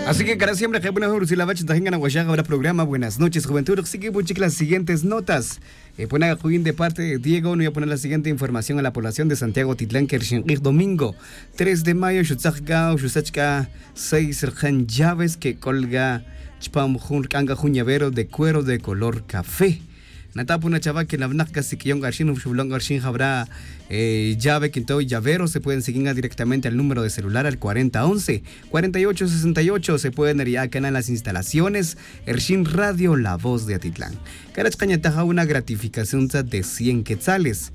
Así que cara siempre que buenas noches, la bacha tengan aguayaga habrá programa. Buenas noches, juventud. Sigue buchic las siguientes notas. Pone Juin de parte de Diego. No voy a poner la siguiente información a la población de Santiago Titlán Kershinqig domingo 3 de mayo. Shutzachka, Shutzachka 6 Serjan llaves que colga Chpam Kanga Juñavero de cuero de color café. Natapuna chava que la bnaca si que garshin shublon garshin habrá llave que todo llavero se pueden seguir directamente al número de celular al 4011 4868 se pueden ir acá en las instalaciones Ershin Radio La Voz de Atitlán. Carachcañataja una gratificación de 100 quetzales.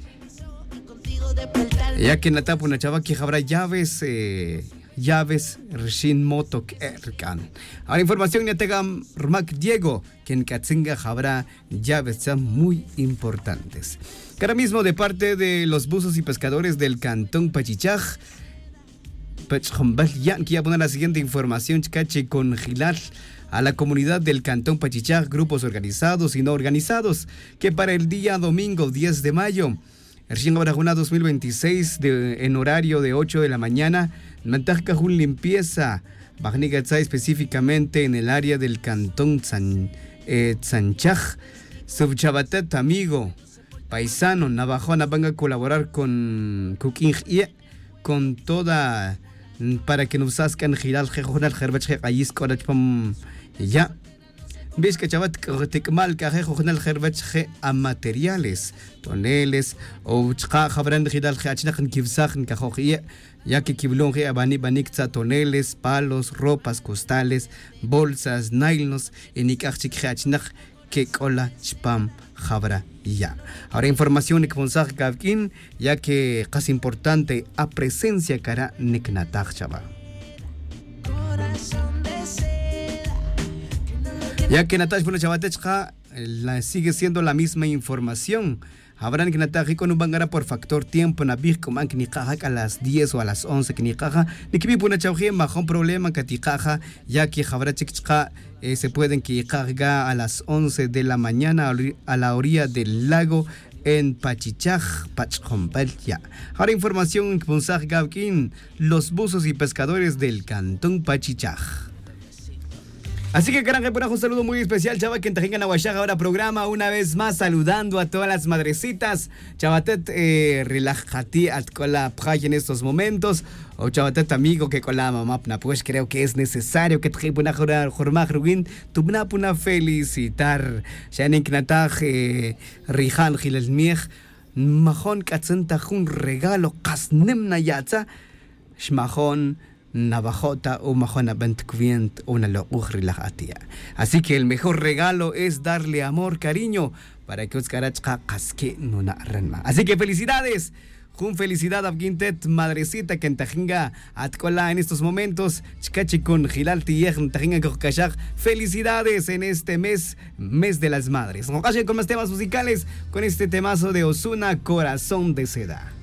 Ya que Natapuna chava que habrá llaves Reshin Motok Erkan. Ahora información ya tegam Rumak Diego, que en Katzinga habrá llaves muy importantes. Que ahora mismo de parte de los buzos y pescadores del Cantón Pachichaj, que ya poner la siguiente información, chicache con Gilar a la comunidad del Cantón Pachichaj, grupos organizados y no organizados, que para el día domingo 10 de mayo, Ershin Abrahuna 2026, en horario de 8 de la mañana, Mantajka Jun limpieza, Bajnigatza específicamente en el área del Cantón Tzanchaj, Subchabatet, amigo, paisano, Navajona, van a colaborar con Cooking con toda, para que nos ascan giral, jejonal, jerbach, ayis, corachpam, ya. ¿Ves que chavat mal que con el herbach a materiales, toneles o habrán gidal hachnach kivsach kajoje ya que kiblon abani banikza toneles, palos, ropas, costales, bolsas, nylons y nikachik hachnach que cola spam habra ya. Ahora información que consaj gavkin ya que casi importante a presencia cara niknatach chava. Ya que Natash Chavatechka sigue siendo la misma información. Habrán que Nataji con un bangara por factor tiempo nabij como que ni caja a las 10 o a las 11 que ni caja ni que mi puna chauje majón problema que ti caja ya que habrá chichka se pueden que carga a las 11 de la mañana a la orilla del lago en Pachichaj, Pachcompeltia. Ahora información que Ponsaj Gavkin, los buzos y pescadores del Cantón Pachichaj. Así que carajo, un saludo muy especial, chava, que en Tajenga Nahuachaga ahora programa una vez más saludando a todas las madrecitas. Chavatet, relájate con la praia en estos momentos. O chavatet, amigo, que con la mamá, pues creo que es necesario que te una jornada ruin, tu una felicitar. Ya en Knataj, Rijan Gilesmiech, Mahon Katzenta, un regalo, Kasnemna Yatza, Shmahon. Navajota o majona bentkvient una lo ujrilajatía. Así que el mejor regalo es darle amor, cariño, para que os carachka casque no na renma. Así que felicidades. Jun felicidad a Quintet, madrecita que en Tajinga atcola en estos momentos. Chcachi con Gilalti en Tajinga Kokashag. Felicidades en este mes de las madres. Con más temas musicales con este temazo de Ozuna, Corazón de Seda.